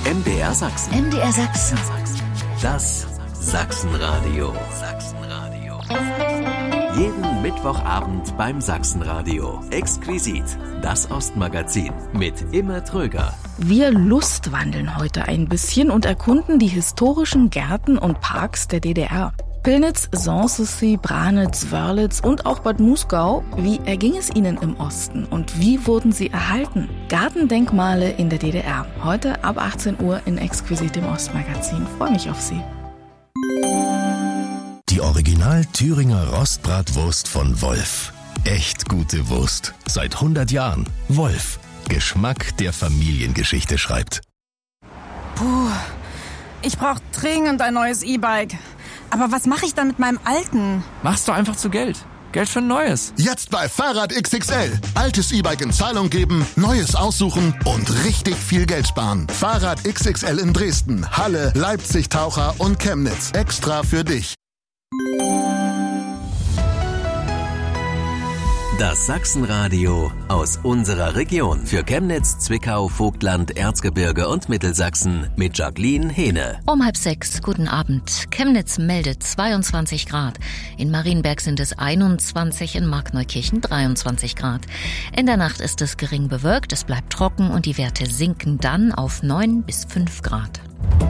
MDR Sachsen. MDR Sachsen. Das Sachsenradio. Jeden Mittwochabend beim Sachsenradio. Exquisit, das Ostmagazin mit Imme Tröger. Wir lustwandeln heute ein bisschen und erkunden die historischen Gärten und Parks der DDR. Pillnitz, Sanssouci, Branitz, Wörlitz und auch Bad Muskau. Wie erging es ihnen im Osten und wie wurden sie erhalten? Gartendenkmale in der DDR. Heute ab 18 Uhr in Exquisit im Ostmagazin. Freue mich auf Sie. Die Original Thüringer Rostbratwurst von Wolf. Echt gute Wurst. Seit 100 Jahren. Wolf. Geschmack, der Familiengeschichte schreibt. Puh, ich brauche dringend ein neues E-Bike. Aber was mache ich dann mit meinem alten? Machst du einfach zu Geld. Geld für ein neues. Jetzt bei Fahrrad XXL. Altes E-Bike in Zahlung geben, neues aussuchen und richtig viel Geld sparen. Fahrrad XXL in Dresden, Halle, Leipzig, Taucher und Chemnitz. Extra für dich. Das Sachsenradio aus unserer Region. Für Chemnitz, Zwickau, Vogtland, Erzgebirge und Mittelsachsen mit Jacqueline Hehne. Um 5:30, guten Abend. Chemnitz meldet 22 Grad. In Marienberg sind es 21, in Markneukirchen 23 Grad. In der Nacht ist es gering bewölkt, es bleibt trocken und die Werte sinken dann auf 9 bis 5 Grad.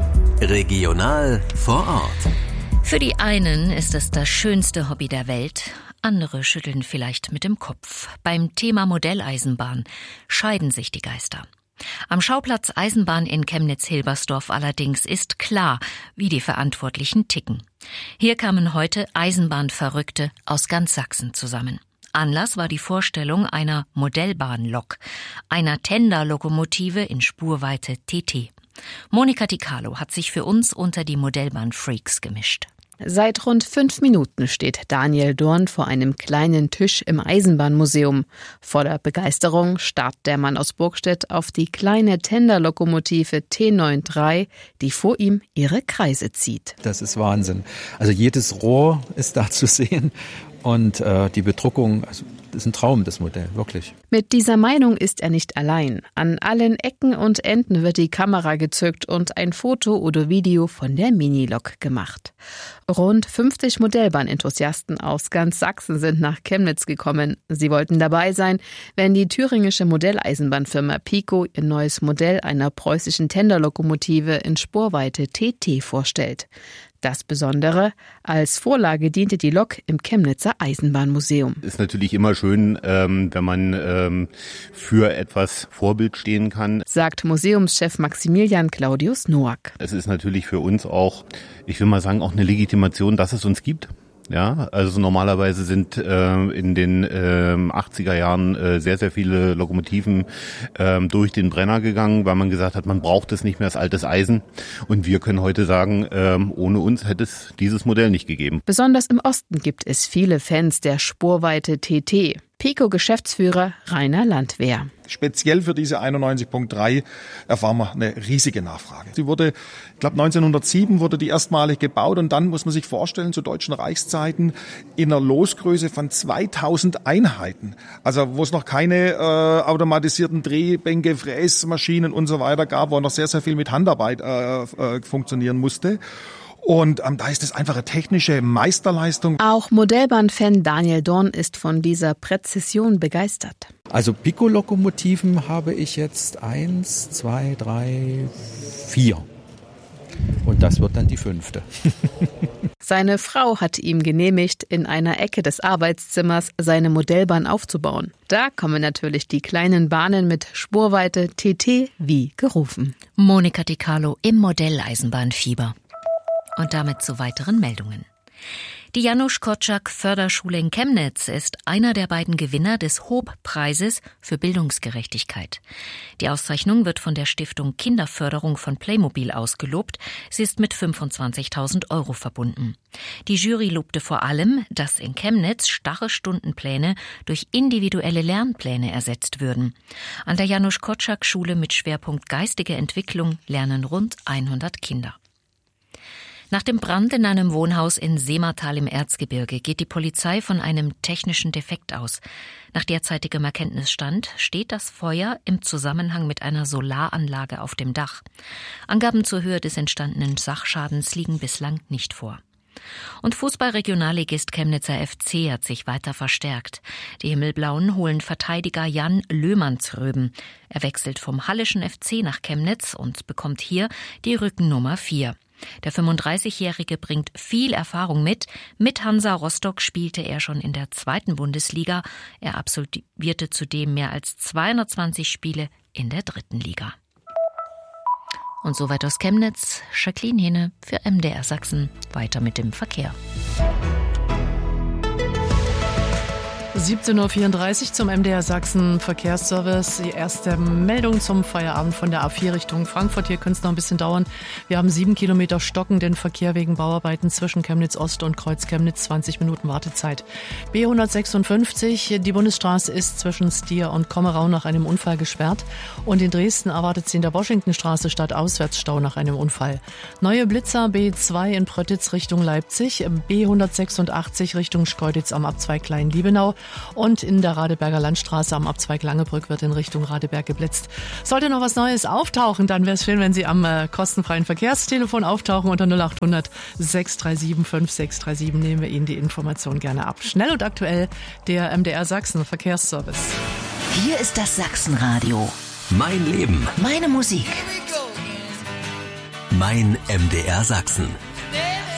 Regional vor Ort. Für die einen ist es das schönste Hobby der Welt. Andere schütteln vielleicht mit dem Kopf. Beim Thema Modelleisenbahn scheiden sich die Geister. Am Schauplatz Eisenbahn in Chemnitz-Hilbersdorf allerdings ist klar, wie die Verantwortlichen ticken. Hier kamen heute Eisenbahnverrückte aus ganz Sachsen zusammen. Anlass war die Vorstellung einer Modellbahnlok, einer Tenderlokomotive in Spurweite TT. Monika Tikalo hat sich für uns unter die Modellbahnfreaks gemischt. Seit rund 5 Minuten steht Daniel Dorn vor einem kleinen Tisch im Eisenbahnmuseum. Voller Begeisterung starrt der Mann aus Burgstedt auf die kleine Tenderlokomotive T93, die vor ihm ihre Kreise zieht. Das ist Wahnsinn. Also jedes Rohr ist da zu sehen und die Bedruckung, also das ist ein Traum, das Modell, wirklich. Mit dieser Meinung ist er nicht allein. An allen Ecken und Enden wird die Kamera gezückt und ein Foto oder Video von der Minilok gemacht. Rund 50 Modellbahnenthusiasten aus ganz Sachsen sind nach Chemnitz gekommen. Sie wollten dabei sein, wenn die thüringische Modelleisenbahnfirma Pico ihr neues Modell einer preußischen Tenderlokomotive in Spurweite TT vorstellt. Das Besondere, als Vorlage diente die Lok im Chemnitzer Eisenbahnmuseum. Ist natürlich immer schön, wenn man für etwas Vorbild stehen kann, sagt Museumschef Maximilian Claudius Noack. Es ist natürlich für uns auch, ich will mal sagen, auch eine Legitimation, dass es uns gibt. Ja, also normalerweise sind in den 80er Jahren sehr, sehr viele Lokomotiven durch den Brenner gegangen, weil man gesagt hat, man braucht es nicht mehr als altes Eisen. Und wir können heute sagen, ohne uns hätte es dieses Modell nicht gegeben. Besonders im Osten gibt es viele Fans der Spurweite TT. Pico-Geschäftsführer Rainer Landwehr. Speziell für diese 91.3 erfahren wir eine riesige Nachfrage. Sie wurde, ich glaube 1907 wurde die erstmalig gebaut und dann muss man sich vorstellen, zu deutschen Reichszeiten in einer Losgröße von 2000 Einheiten. Also wo es noch keine automatisierten Drehbänke, Fräsmaschinen und so weiter gab, wo noch sehr, sehr viel mit Handarbeit funktionieren musste. Und da ist es einfach eine technische Meisterleistung. Auch Modellbahnfan Daniel Dorn ist von dieser Präzision begeistert. Also Pico-Lokomotiven habe ich jetzt 1, 2, 3, 4. Und das wird dann die 5. Seine Frau hat ihm genehmigt, in einer Ecke des Arbeitszimmers seine Modellbahn aufzubauen. Da kommen natürlich die kleinen Bahnen mit Spurweite TT wie gerufen. Monika Tikalo im Modelleisenbahnfieber. Und damit zu weiteren Meldungen. Die Janusz Korczak Förderschule in Chemnitz ist einer der beiden Gewinner des Hob-Preises für Bildungsgerechtigkeit. Die Auszeichnung wird von der Stiftung Kinderförderung von Playmobil ausgelobt. Sie ist mit 25.000 € verbunden. Die Jury lobte vor allem, dass in Chemnitz starre Stundenpläne durch individuelle Lernpläne ersetzt würden. An der Janusz Korczak Schule mit Schwerpunkt geistige Entwicklung lernen rund 100 Kinder. Nach dem Brand in einem Wohnhaus in Seematal im Erzgebirge geht die Polizei von einem technischen Defekt aus. Nach derzeitigem Erkenntnisstand steht das Feuer im Zusammenhang mit einer Solaranlage auf dem Dach. Angaben zur Höhe des entstandenen Sachschadens liegen bislang nicht vor. Und Fußball-Regionalligist Chemnitzer FC hat sich weiter verstärkt. Die Himmelblauen holen Verteidiger Jan Löhmannsröben. Er wechselt vom Hallischen FC nach Chemnitz und bekommt hier die Rückennummer 4. Der 35-Jährige bringt viel Erfahrung mit. Mit Hansa Rostock spielte er schon in der 2. Bundesliga. Er absolvierte zudem mehr als 220 Spiele in der 3. Liga. Und soweit aus Chemnitz, Jacqueline Hehne für MDR Sachsen. Weiter mit dem Verkehr. 17.34 Uhr zum MDR Sachsen Verkehrsservice. Die erste Meldung zum Feierabend von der A4 Richtung Frankfurt. Hier könnte es noch ein bisschen dauern. Wir haben 7 Kilometer stockenden Verkehr wegen Bauarbeiten zwischen Chemnitz Ost und Kreuz Chemnitz. 20 Minuten Wartezeit. B156, die Bundesstraße ist zwischen Stier und Kommerau nach einem Unfall gesperrt. Und in Dresden erwartet sie in der Washingtonstraße Stadtauswärtsstau nach einem Unfall. Neue Blitzer B2 in Pröttitz Richtung Leipzig. B186 Richtung Schkeuditz am Abzweig Klein-Liebenau. Und in der Radeberger Landstraße am Abzweig Langebrück wird in Richtung Radeberg geblitzt. Sollte noch was Neues auftauchen, dann wäre es schön, wenn Sie am kostenfreien Verkehrstelefon auftauchen. Unter 0800 637 5637 nehmen wir Ihnen die Information gerne ab. Schnell und aktuell der MDR Sachsen Verkehrsservice. Hier ist das Sachsenradio. Mein Leben. Meine Musik. Mein MDR Sachsen.